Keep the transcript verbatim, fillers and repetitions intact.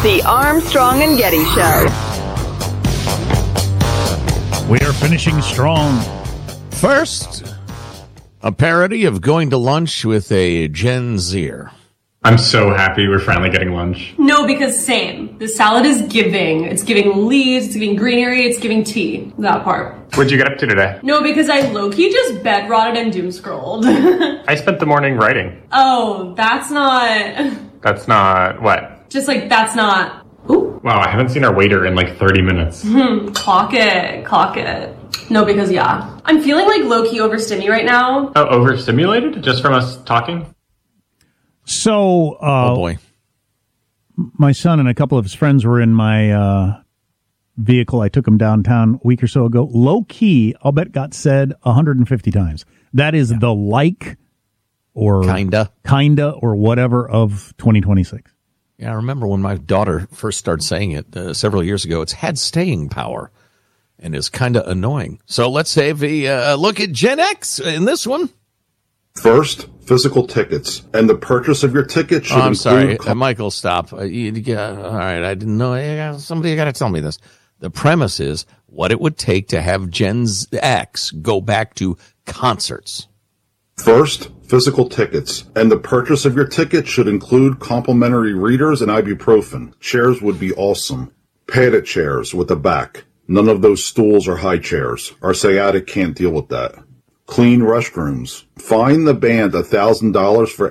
The Armstrong and Getty Show. We are finishing strong. First, a parody of going to lunch with a Gen Zer. I'm so happy we're finally getting lunch. No, because same. The salad is giving. It's giving leaves, it's giving greenery, it's giving tea. That part. What'd you get up to today? No, because I low-key just bed rotted and doom scrolled. I spent the morning writing. Oh, that's not... That's not... what? Just like, that's not... Ooh. Wow, I haven't seen our waiter in like thirty minutes. Hmm, clock it, clock it. No, because yeah. I'm feeling like low-key overstimmy right now. Oh, overstimulated? Just from us talking? So, uh, oh boy. My son and a couple of his friends were in my uh, vehicle. I took them downtown a week or so ago. Low key, I'll bet got said one hundred fifty times. That is yeah. the like or kinda, kinda or whatever of twenty twenty-six. Yeah, I remember when my daughter first started saying it uh, several years ago. It's had staying power and is kind of annoying. So let's have a uh, look at Gen X in this one. First, physical tickets, and the purchase of your ticket should oh, I'm include... sorry, uh, Michael, stop. Uh, you, you, uh, all right, I didn't know. Uh, somebody got to tell me this. The premise is what it would take to have Gen X go back to concerts. First, physical tickets, and the purchase of your ticket should include complimentary readers and ibuprofen. Chairs would be awesome. Padded chairs with a back. None of those stools are high chairs. Our sciatic can't deal with that. Clean restrooms. Fine the band one thousand dollars for